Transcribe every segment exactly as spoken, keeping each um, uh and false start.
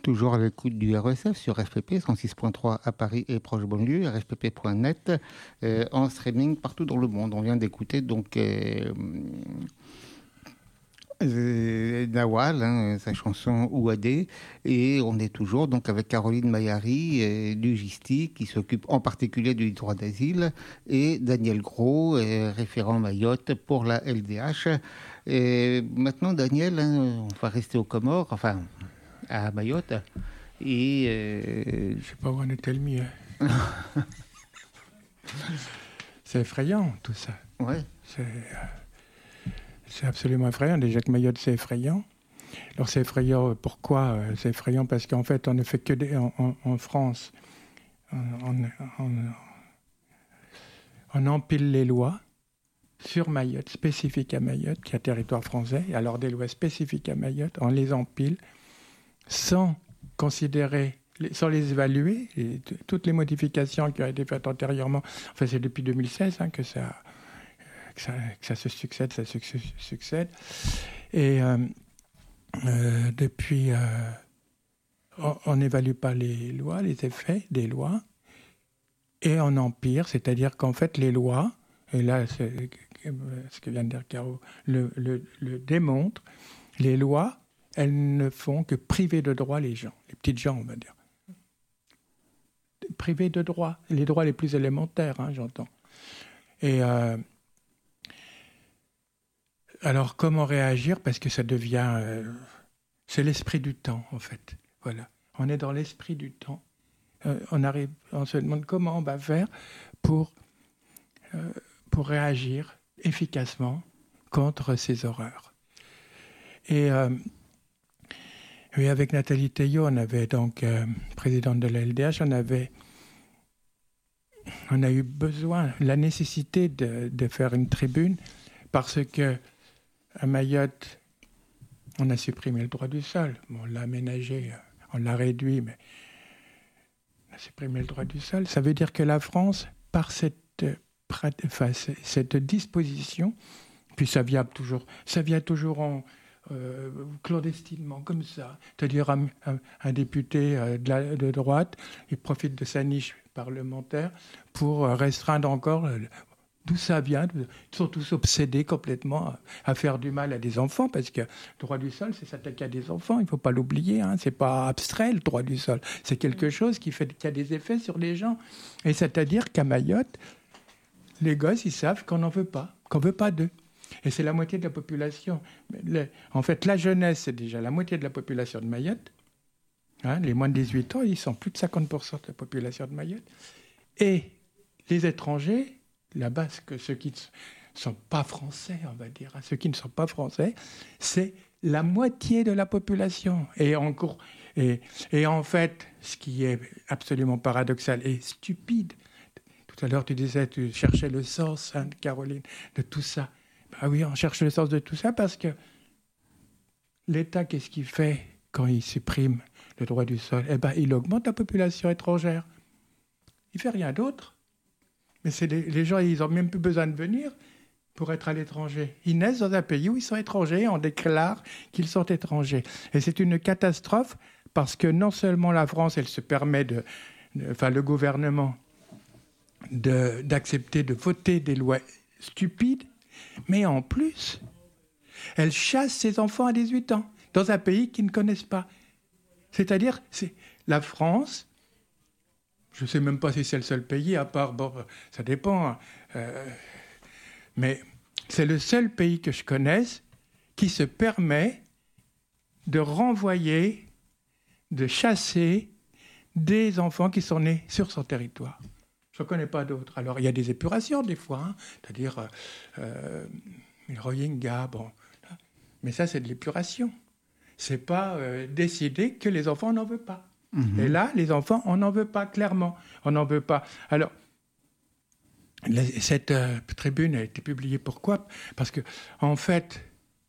toujours à l'écoute du R E S F sur F P P cent six point trois à Paris et proche banlieue, R F P P point net, euh, en streaming partout dans le monde. On vient d'écouter donc euh, euh, Nawal, hein, sa chanson Ouadé, et on est toujours donc avec Caroline Mayari euh, du Gisti qui s'occupe en particulier du droit d'asile et Daniel Gros, euh, référent Mayotte pour la L D H. Et maintenant, Daniel, hein, on va rester aux Comores, enfin à Mayotte. Et euh... je sais pas où on était le mieux. C'est effrayant tout ça. Ouais. C'est, euh, c'est absolument effrayant. Déjà que Mayotte c'est effrayant. Alors c'est effrayant. Pourquoi c'est effrayant? Parce qu'en fait on ne fait que des, en, en, en France, on, on, on empile les lois sur Mayotte, spécifiques à Mayotte, qui est un territoire français. Alors des lois spécifiques à Mayotte, on les empile sans considérer, sans les évaluer. Et t- toutes les modifications qui ont été faites antérieurement, enfin c'est depuis deux mille seize hein, que, ça, que, ça, que ça se succède, ça se succède. Et euh, euh, depuis, euh, on n'évalue pas les lois, les effets des lois, et on empire, c'est-à-dire qu'en fait les lois, et là c'est ce que vient de dire Caro, le, le, le démontre, les lois, elles ne font que priver de droits les gens, les petites gens, on va dire. Priver de droits, les droits les plus élémentaires, hein, j'entends. Et euh, alors, comment réagir? Parce que ça devient... Euh, c'est l'esprit du temps, en fait. Voilà. On est dans l'esprit du temps. Euh, on, arrive, on se demande comment on va faire pour, euh, pour réagir efficacement contre ces horreurs. Et... Euh, Oui, avec Nathalie Théiot, on avait donc, euh, présidente de la L D H, on avait, on a eu besoin, la nécessité de, de faire une tribune parce que à Mayotte, on a supprimé le droit du sol. Bon, on l'a aménagé, on l'a réduit, mais on a supprimé le droit du sol. Ça veut dire que la France, par cette, enfin, cette disposition, puis ça vient toujours, ça vient toujours en Euh, clandestinement, comme ça. C'est-à-dire un, un, un député euh, de, la, de droite, il profite de sa niche parlementaire pour euh, restreindre encore euh, d'où ça vient. Ils sont tous obsédés complètement à, à faire du mal à des enfants, parce que le droit du sol, c'est s'attaquer à des enfants, il ne faut pas l'oublier. Hein. C'est pas abstrait, le droit du sol. C'est quelque chose qui, fait, qui a des effets sur les gens. Et c'est-à-dire qu'à Mayotte, les gosses, ils savent qu'on n'en veut pas, qu'on ne veut pas d'eux. Et c'est la moitié de la population. Le, en fait, la jeunesse, c'est déjà la moitié de la population de Mayotte. Hein, les moins de dix-huit ans, ils sont plus de cinquante pour cent de la population de Mayotte. Et les étrangers, là-bas, que ceux qui ne sont pas français, on va dire, hein, ceux qui ne sont pas français, c'est la moitié de la population. Et en, cours, et, et en fait, ce qui est absolument paradoxal et stupide, tout à l'heure, tu disais, tu cherchais le sens, hein, Caroline, de tout ça. Ah oui, on cherche le sens de tout ça parce que l'État, qu'est-ce qu'il fait quand il supprime le droit du sol? Eh bien, il augmente la population étrangère. Il ne fait rien d'autre. Mais c'est les, les gens, ils n'ont même plus besoin de venir pour être à l'étranger. Ils naissent dans un pays où ils sont étrangers, on déclare qu'ils sont étrangers. Et c'est une catastrophe parce que non seulement la France, elle se permet de... de enfin, le gouvernement, de, d'accepter de voter des lois stupides, mais en plus, elle chasse ses enfants à dix-huit ans, dans un pays qu'ils ne connaissent pas. C'est-à-dire, c'est la France, je ne sais même pas si c'est le seul pays, à part, bon, ça dépend, euh, mais c'est le seul pays que je connaisse qui se permet de renvoyer, de chasser des enfants qui sont nés sur son territoire. Je ne connais pas d'autres. Alors, il y a des épurations, des fois, hein, c'est-à-dire euh, les Rohingyas, bon. Mais ça, c'est de l'épuration. Ce n'est pas euh, décider que les enfants n'en veulent pas. Mmh. Et là, les enfants, on n'en veut pas, clairement. On n'en veut pas. Alors, la, cette euh, tribune a été publiée pourquoi? Parce que, en fait,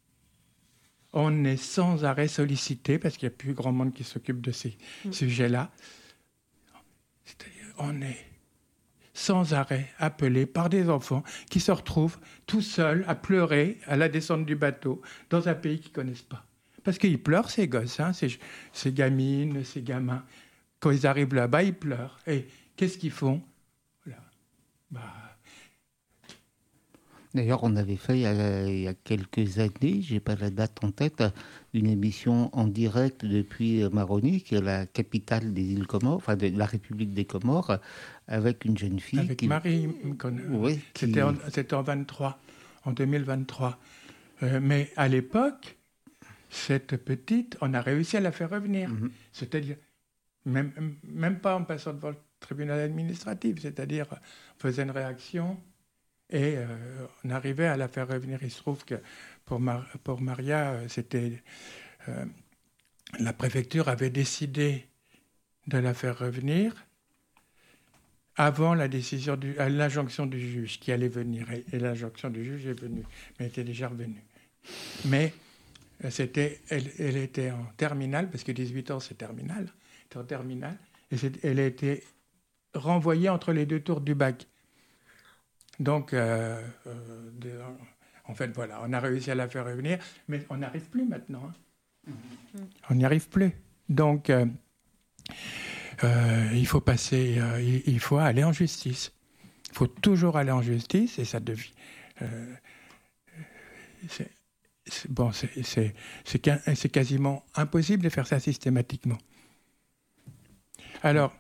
on est sans arrêt sollicité, parce qu'il n'y a plus grand monde qui s'occupe de ces mmh. sujets-là. C'est-à-dire, on est sans arrêt appelés par des enfants qui se retrouvent tout seuls à pleurer à la descente du bateau dans un pays qu'ils ne connaissent pas. Parce qu'ils pleurent, ces gosses, hein, ces, ces gamines, ces gamins. Quand ils arrivent là-bas, ils pleurent. Et qu'est-ce qu'ils font? Voilà. Bah... D'ailleurs, on avait fait il y a, il y a quelques années, je n'ai pas la date en tête, une émission en direct depuis Maroni, qui est la capitale des îles Comores, enfin de la République des Comores, avec une jeune fille. Avec qui... Marie, oui, qui... c'était, en, c'était en vingt-trois, en deux mille vingt-trois. Euh, mais à l'époque, cette petite, on a réussi à la faire revenir. Mm-hmm. C'est-à-dire, même, même pas en passant devant le tribunal administratif, c'est-à-dire, on faisait une réaction et euh, on arrivait à la faire revenir. Il se trouve que pour, Mar- pour Maria, c'était, euh, la préfecture avait décidé de la faire revenir avant la décision du, l'injonction du juge qui allait venir. Et, et l'injonction du juge est venue, mais elle était déjà revenue. Mais c'était, elle, elle était en terminale, parce que dix-huit ans, c'est terminale. Elle était en terminale, et elle a été renvoyée entre les deux tours du bac. Donc, euh, euh, de, en fait, voilà, on a réussi à la faire revenir, mais on n'arrive plus maintenant. Hein. Mm-hmm. On n'y arrive plus. Donc, euh, euh, il faut passer, euh, il, il faut aller en justice. Il faut toujours aller en justice, et ça devient... Euh, c'est, c'est, bon, c'est, c'est, c'est, c'est quasiment impossible de faire ça systématiquement. Alors,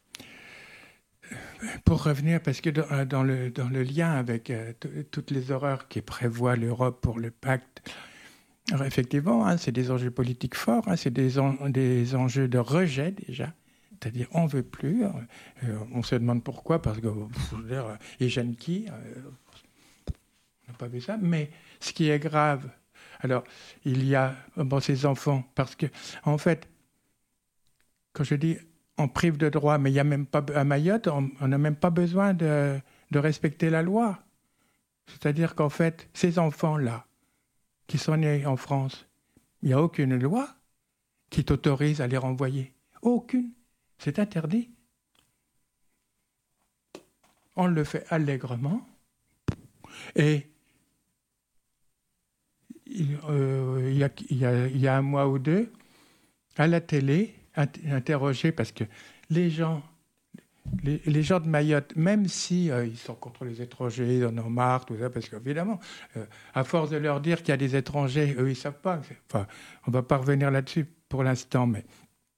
pour revenir, parce que dans, dans, le, dans le lien avec euh, t- toutes les horreurs qui prévoit l'Europe pour le pacte, alors effectivement, hein, c'est des enjeux politiques forts, hein, c'est des, en, des enjeux de rejet déjà, c'est-à-dire on ne veut plus, euh, on se demande pourquoi, parce que, je veux dire, ils gênent qui euh, on n'a pas vu ça, mais ce qui est grave, alors il y a bon, ces enfants, parce que en fait, quand je dis on prive de droit, mais il y a même pas à Mayotte, on n'a même pas besoin de, de respecter la loi. C'est-à-dire qu'en fait, ces enfants-là, qui sont nés en France, il n'y a aucune loi qui t'autorise à les renvoyer. Aucune. C'est interdit. On le fait allègrement. Et il, euh, il, y a, il, y a, il y a un mois ou deux, à la télé, interrogé, parce que les gens, les, les gens de Mayotte, même si euh, ils sont contre les étrangers, ils en ont marre, tout ça, parce qu'évidemment, euh, à force de leur dire qu'il y a des étrangers, eux, ils ne savent pas. Enfin, on ne va pas revenir là-dessus pour l'instant, mais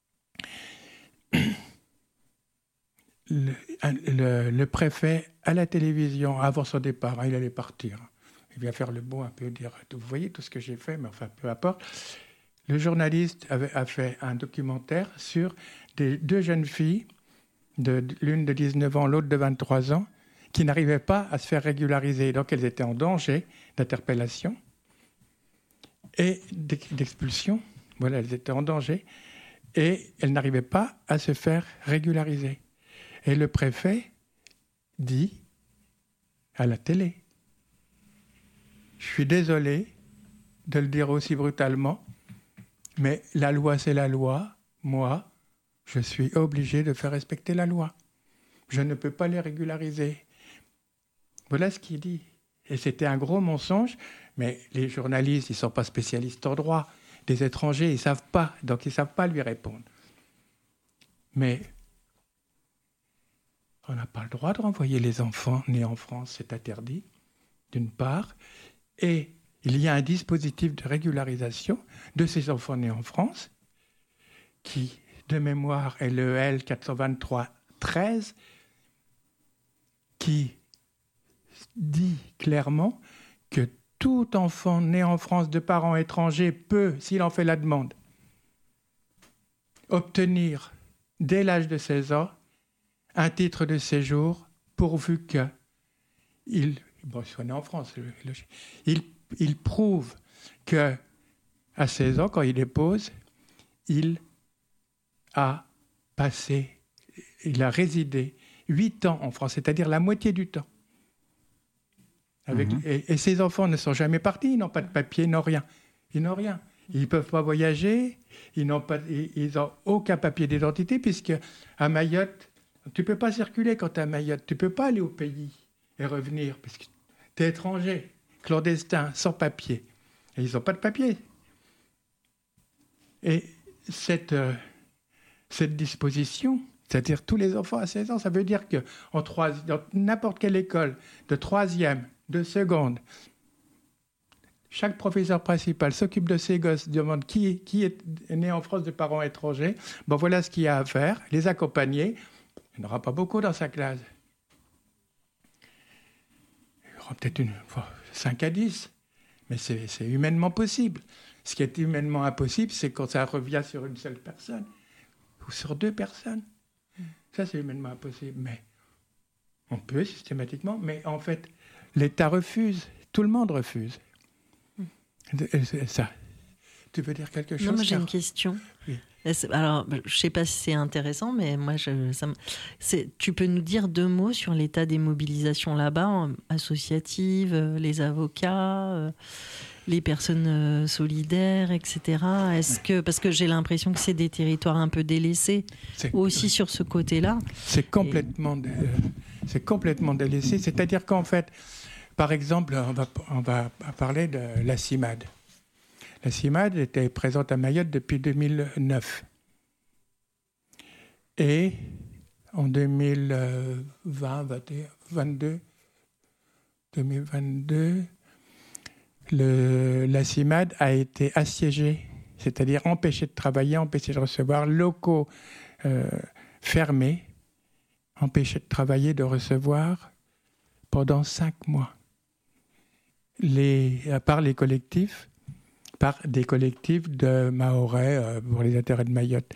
le, le, le préfet, à la télévision, avant son départ, hein, il allait partir. Il vient faire le beau un peu, dire, vous voyez tout ce que j'ai fait, mais enfin, peu importe. Le journaliste avait, a fait un documentaire sur des, deux jeunes filles, de, l'une de dix-neuf ans, l'autre de vingt-trois ans, qui n'arrivaient pas à se faire régulariser. Donc elles étaient en danger d'interpellation et d'expulsion. Voilà, elles étaient en danger et elles n'arrivaient pas à se faire régulariser. Et le préfet dit à la télé, je suis désolé de le dire aussi brutalement, mais la loi, c'est la loi. Moi, je suis obligé de faire respecter la loi. Je ne peux pas les régulariser. Voilà ce qu'il dit. Et c'était un gros mensonge, mais les journalistes, ils ne sont pas spécialistes en droit. Des étrangers, ils ne savent pas, donc ils ne savent pas lui répondre. Mais on n'a pas le droit de renvoyer les enfants nés en France, c'est interdit, d'une part. Et il y a un dispositif de régularisation de ces enfants nés en France qui, de mémoire, est le L quatre cent vingt-trois treize qui dit clairement que tout enfant né en France de parents étrangers peut, s'il en fait la demande, obtenir, dès l'âge de seize ans, un titre de séjour pourvu qu'il bon, soit né en France. Il Il prouve qu'à seize ans, quand il dépose, il a passé, il a résidé huit ans en France, c'est-à-dire la moitié du temps. Avec, mmh. et, et ces enfants ne sont jamais partis, ils n'ont pas de papier, ils n'ont rien. Ils n'ont rien. Ils ne peuvent pas voyager, ils n'ont pas, ils n'ont aucun papier d'identité, puisque à Mayotte, tu ne peux pas circuler quand tu es à Mayotte, tu ne peux pas aller au pays et revenir, parce que tu es étranger. Clandestins, sans papier. Et ils n'ont pas de papier. Et cette, euh, cette disposition, c'est-à-dire tous les enfants à seize ans, ça veut dire que en trois, dans n'importe quelle école de troisième, de seconde, chaque professeur principal s'occupe de ses gosses, demande qui, qui est né en France de parents étrangers. Bon, voilà ce qu'il y a à faire, les accompagner. Il n'y en aura pas beaucoup dans sa classe. Il y aura peut-être une, cinq à dix, mais c'est, c'est humainement possible. Ce qui est humainement impossible, c'est quand ça revient sur une seule personne ou sur deux personnes. Ça, c'est humainement impossible. Mais on peut systématiquement, mais en fait, l'État refuse. Tout le monde refuse. Ça. Tu veux dire quelque chose? Non, moi j'ai car... une question. Oui. Alors, je ne sais pas si c'est intéressant, mais moi, je, ça me... c'est... tu peux nous dire deux mots sur l'état des mobilisations là-bas, associatives, les avocats, les personnes solidaires, et cetera. Est-ce que, parce que j'ai l'impression que c'est des territoires un peu délaissés, c'est... aussi sur ce côté-là. C'est complètement, Et... dé... c'est complètement délaissé. C'est-à-dire qu'en fait, par exemple, on va, on va parler de la CIMAD. La CIMAD était présente à Mayotte depuis deux mille neuf. Et en deux mille vingt, vingt et un, vingt-deux, deux mille vingt-deux, le, la CIMAD a été assiégée, c'est-à-dire empêchée de travailler, empêchée de recevoir, locaux euh, fermés, empêchée de travailler, de recevoir pendant cinq mois. Les, à part les collectifs, par des collectifs de Mahorais euh, pour les intérêts de Mayotte.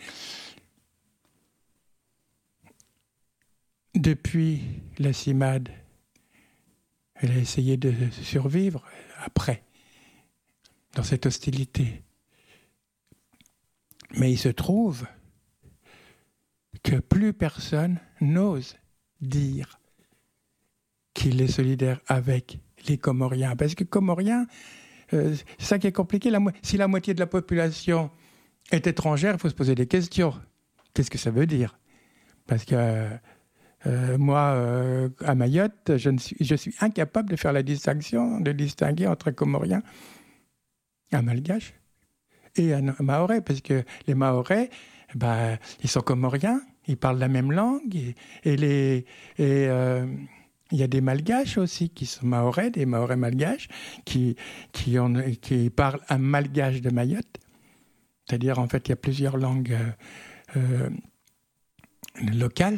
Depuis la CIMAD, elle a essayé de survivre après, dans cette hostilité. Mais il se trouve que plus personne n'ose dire qu'il est solidaire avec les Comoriens. Parce que Comoriens, euh, c'est ça qui est compliqué. La mo- si la moitié de la population est étrangère, il faut se poser des questions. Qu'est-ce que ça veut dire? Parce que euh, moi, euh, à Mayotte, je, ne suis, je suis incapable de faire la distinction, de distinguer entre Comoriens, un Malgache et un Mahorais. Parce que les Mahorais, bah, ils sont Comoriens, ils parlent la même langue. Et, et les... Et, euh, il y a des Malgaches aussi qui sont Mahorais, des Mahorais malgaches, qui, qui, ont, qui parlent un malgache de Mayotte. C'est-à-dire, en fait, il y a plusieurs langues euh, euh, locales.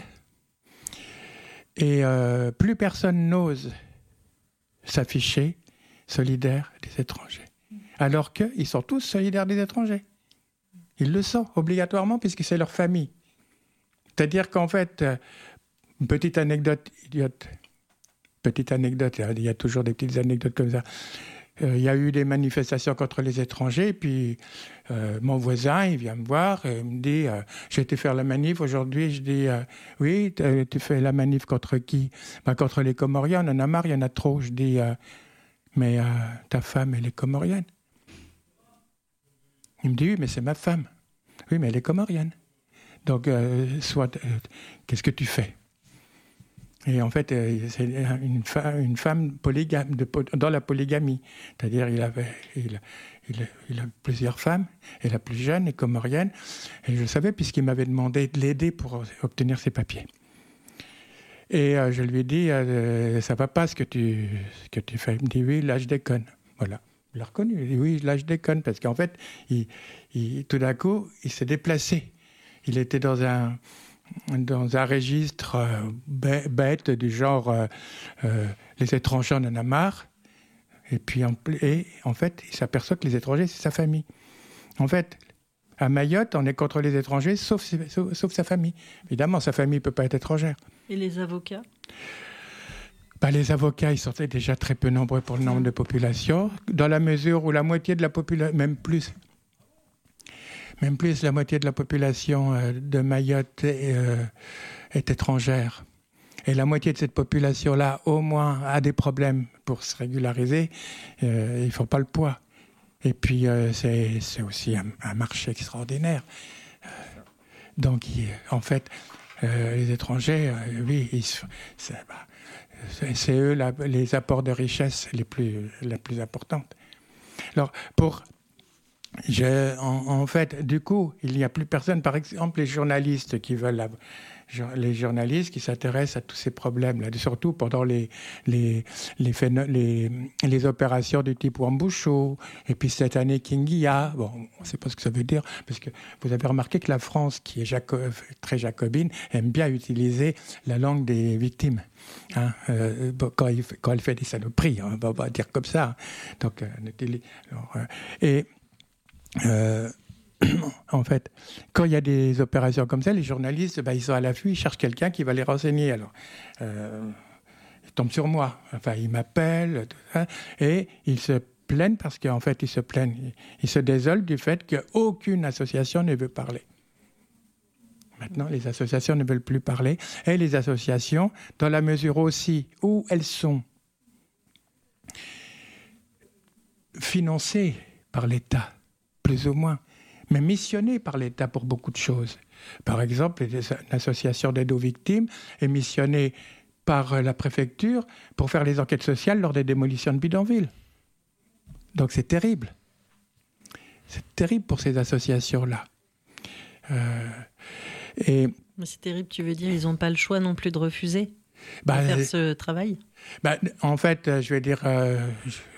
Et euh, plus personne n'ose s'afficher solidaire des étrangers. Alors qu'ils sont tous solidaires des étrangers. Ils le sont, obligatoirement, puisque c'est leur famille. C'est-à-dire qu'en fait, une petite anecdote idiote, Petite anecdote, il y a toujours des petites anecdotes comme ça. Euh, il y a eu des manifestations contre les étrangers, puis euh, mon voisin, il vient me voir et il me dit euh, « J'ai été faire la manif aujourd'hui. » Je dis euh, « Oui, tu fais la manif contre qui ?»« Ben, contre les Comoriens, on en a marre, il y en a trop. » Je dis euh, « Mais euh, ta femme, elle est comorienne. » Il me dit « Oui, mais c'est ma femme. »« Oui, mais elle est comorienne. » Donc, euh, soit, euh, qu'est-ce que tu fais ? Et en fait, c'est une, fa- une femme polygame, de, dans la polygamie. C'est-à-dire, il avait, il, il, il a plusieurs femmes, et la plus jeune est comorienne. Et je le savais, puisqu'il m'avait demandé de l'aider pour obtenir ses papiers. Et euh, je lui ai dit, euh, ça va pas ce que tu, ce que tu fais. Il me dit, oui, là, je déconne. Voilà. Il l'a reconnu. Il dit, oui, là, je déconne. Parce qu'en fait, il, il, tout d'un coup, il s'est déplacé. Il était dans un... dans un registre euh, bête du genre euh, euh, les étrangers en ont marre, et puis en, et, en fait il s'aperçoit que les étrangers c'est sa famille. En fait, à Mayotte, on est contre les étrangers sauf, sauf, sauf sa famille. Évidemment, sa famille ne peut pas être étrangère. Et les avocats? Bah, les avocats, ils sont déjà très peu nombreux pour le nombre de population, dans la mesure où la moitié de la population, même plus, Même plus, la moitié de la population de Mayotte est, euh, est étrangère. Et la moitié de cette population-là, au moins, a des problèmes pour se régulariser. Euh, ils ne font pas le poids. Et puis, euh, c'est, c'est aussi un, un marché extraordinaire. Euh, donc, il, en fait, euh, les étrangers, euh, oui, ils, c'est, bah, c'est, c'est eux la, les apports de richesse les plus, les plus importantes. Alors, pour... Je, en, en fait, du coup, il n'y a plus personne. Par exemple, les journalistes qui veulent, la, les journalistes qui s'intéressent à tous ces problèmes-là, surtout pendant les les les, les les opérations du type Wambusho, et puis cette année Kingia. Bon, on ne sait pas ce que ça veut dire, parce que vous avez remarqué que la France, qui est jaco- très jacobine, aime bien utiliser la langue des victimes. Hein, euh, quand, il, quand elle fait des saloperies, hein, on va dire comme ça. Donc, euh, alors, euh, et Euh, en fait, quand il y a des opérations comme ça, les journalistes, ben, ils sont à l'affût, ils cherchent quelqu'un qui va les renseigner. Alors, euh, ils tombent sur moi. Enfin, ils m'appellent, tout ça, et ils se plaignent parce qu'en fait, ils se plaignent, ils, ils se désolent du fait qu'aucune association ne veut parler. Maintenant, les associations ne veulent plus parler, et les associations, dans la mesure aussi où elles sont financées par l'État, plus ou moins, mais missionné par l'État pour beaucoup de choses. Par exemple, l'association d'aide aux victimes est missionnée par la préfecture pour faire les enquêtes sociales lors des démolitions de bidonvilles. Donc c'est terrible. C'est terrible pour ces associations-là. Euh, et mais c'est terrible, tu veux dire, ils n'ont pas le choix non plus de refuser bah, de faire ce travail? Bah, en fait, je vais dire, euh,